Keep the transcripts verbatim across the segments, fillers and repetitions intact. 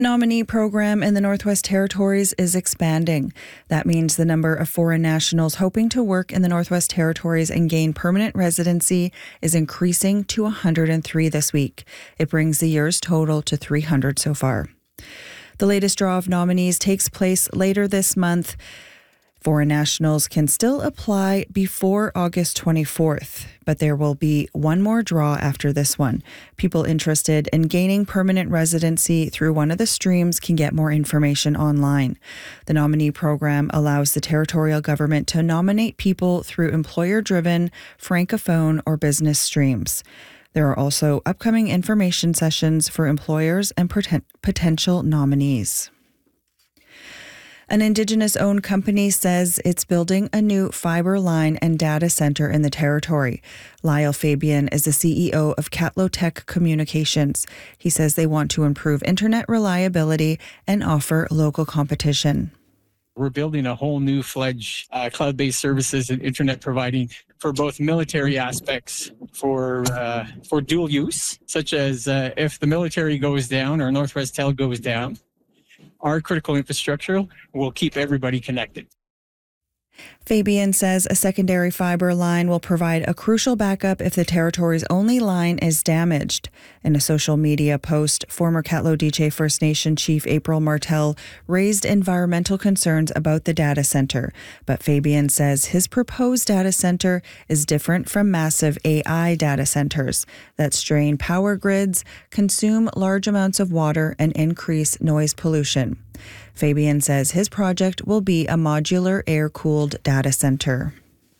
Nominee program in the Northwest Territories is expanding. That means the number of foreign nationals hoping to work in the Northwest Territories and gain permanent residency is increasing to one hundred three this week. It brings the year's total to three hundred so far. The latest draw of nominees takes place later this month. Foreign nationals can still apply before August twenty-fourth, but there will be one more draw after this one. People interested in gaining permanent residency through one of the streams can get more information online. The nominee program allows the territorial government to nominate people through employer-driven, francophone, or business streams. There are also upcoming information sessions for employers and poten- potential nominees. An Indigenous-owned company says it's building a new fiber line and data center in the territory. Lyle Fabian is the C E O of Catlow Tech Communications. He says they want to improve internet reliability and offer local competition. We're building a whole new fledged uh, cloud-based services and internet providing for both military aspects for uh, for dual use, such as uh, if the military goes down or Northwest Tel goes down, our critical infrastructure will keep everybody connected. Fabian says a secondary fiber line will provide a crucial backup if the territory's only line is damaged. In a social media post, former Catlow Diche First Nation Chief April Martel raised environmental concerns about the data center. But Fabian says his proposed data center is different from massive A I data centers that strain power grids, consume large amounts of water, and increase noise pollution. Fabian says his project will be a modular air-cooled data center.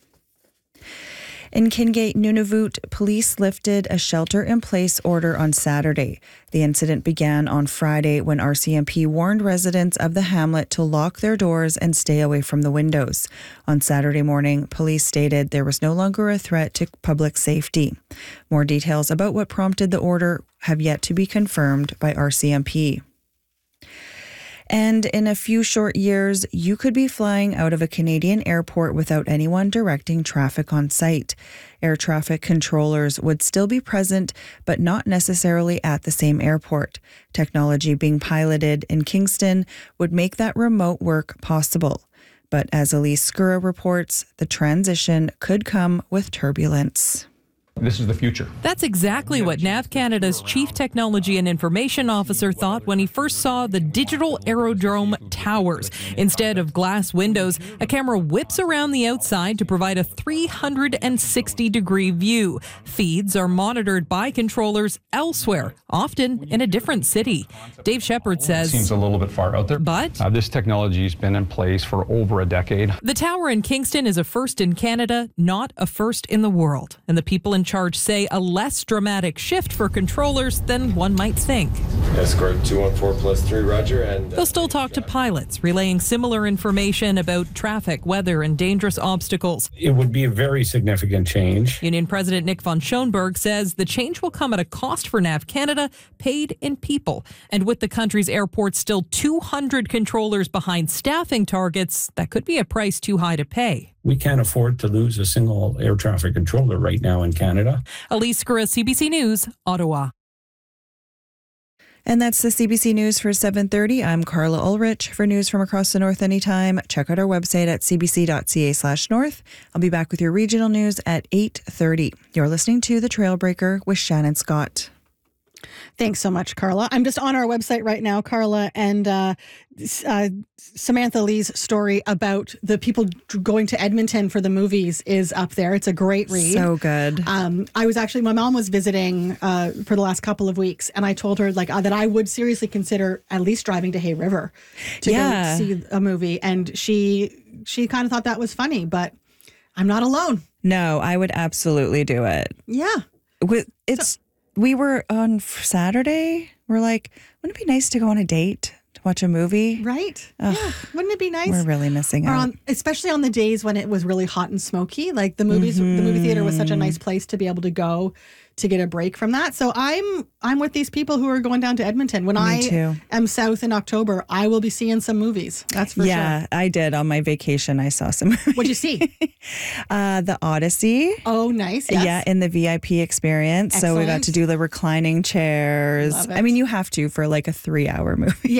In Kingate, Nunavut, police lifted a shelter-in-place order on Saturday. The incident began on Friday when R C M P warned residents of the hamlet to lock their doors and stay away from the windows. On Saturday morning, police stated there was no longer a threat to public safety. More details about what prompted the order have yet to be confirmed by R C M P. And in a few short years, you could be flying out of a Canadian airport without anyone directing traffic on site. Air traffic controllers would still be present, but not necessarily at the same airport. Technology being piloted in Kingston would make that remote work possible. But as Elise Skura reports, the transition could come with turbulence. This is the future. That's exactly what Nav Canada's Chief Technology and Information Officer thought when he first saw the digital aerodrome towers. Instead of glass windows, a camera whips around the outside to provide a three hundred sixty degree view. Feeds are monitored by controllers elsewhere, often in a different city. Dave Shepard says... Seems a little bit far out there. But... Uh, this technology has been in place for over a decade. The tower in Kingston is a first in Canada, not a first in the world. And the people in charge say a less dramatic shift for controllers than one might think. Escort two one four plus three, roger. And uh, they'll still talk to pilots, relaying similar information about traffic, weather, and dangerous obstacles. It would be a very significant change. Union President Nick von Schoenberg says the change will come at a cost for Nav Canada, paid in people. And with the country's airports still two hundred controllers behind staffing targets, that could be a price too high to pay. We can't afford to lose a single air traffic controller right now in Canada. Elise Skura, C B C News, Ottawa. And that's the C B C News for seven thirty. I'm Carla Ulrich. For news from across the North anytime, check out our website at cbc.ca slash north. I'll be back with your regional news at eight thirty. You're listening to The Trailbreaker with Shannon Scott. Thanks so much, Carla. I'm just on our website right now, Carla, and uh, uh, Samantha Lee's story about the people going to Edmonton for the movies is up there. It's a great read. So good. Um, I was actually, my mom was visiting uh, for the last couple of weeks, and I told her like uh, that I would seriously consider at least driving to Hay River to yeah. go see a movie. And she she kind of thought that was funny, but I'm not alone. No, I would absolutely do it. Yeah. With It's... So, we were on Saturday. We're like, wouldn't it be nice to go on a date Watch a movie. Right? Ugh. Yeah. Wouldn't it be nice? We're really missing Or out. on, especially on the days when it was really hot and smoky. Like the movies, the movie theater was such a nice place to be able to go to get a break from that. So I'm I'm with these people who are going down to Edmonton. When Me I too. am south in October, I will be seeing some movies. That's for yeah, sure. I did on my vacation. I saw some. What'd you see? uh, the Odyssey. Oh, nice. Yes. Yeah, in the V I P experience. So we got Excellent. to do the reclining chairs. Love it. I mean, you have to for like a three hour movie.